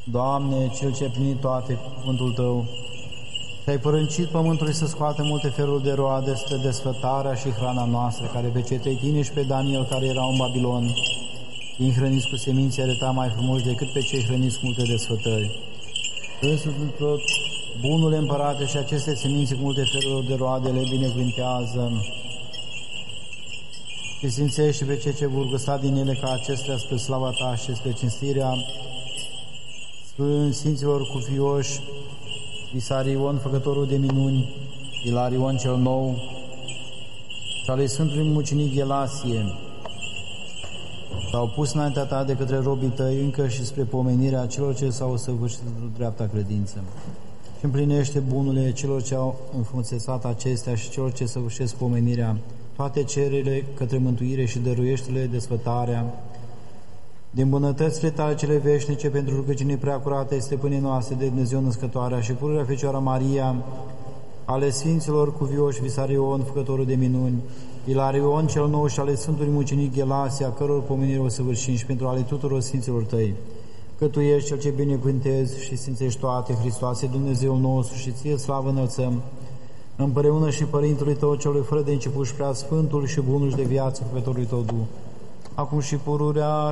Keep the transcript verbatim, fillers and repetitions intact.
Doamne, Cel ce-ai plinit toate cu cuvântul Tău, și-ai părâncit pământului să scoată multe feluri de roade spre desfătarea și hrana noastră, care pe cei trei tine și pe Daniel, care erau în Babilon, fiind hrăniți cu semințe, arăta mai frumos decât pe cei hrăniți cu multe desfătări. Însuși tot bunul împărate și aceste semințe cu multe feluri de roade le binecuvintează și sfințește pe cei ce vor gusta din ele ca acestea spre slava Ta și spre cinstirea Sfinților cuvioși, Visarion, făcătorul de minuni, Ilarion cel nou, și ale Sfântului Mucenic Ghelasie, s-au pus înaintea Ta de către robii Tăi încă și spre pomenirea celor ce s-au săvârșit într-o dreapta credință. Și împlinește bunurile celor ce au înfrunțesat acestea și celor ce săvârșesc pomenirea, toate cererile către mântuire și dăruiește-le desfătarea din bunătățile Tale cele veșnice, pentru rugăciunii preacurate stăpânii noastre de Dumnezeu Născătoarea și pururea Fecioara Maria, ale Sfinților cuvioși Visarion, făcătorul de minuni, Ilarion cel nou și ale Sfântului Mucenic Ghelasie, a căror pomenire o săvârșim, și pentru ale tuturor Sfinților Tăi, că Tu ești Cel ce binecuvântezi și sfințești toate, Hristoase, Dumnezeu nostru, și Ție slavă înălțăm, împreună și Părintului Tău, Celui fără de început și prea Sfântul și bunul și de viață, Făcătorului Tău Duh, acum și pururea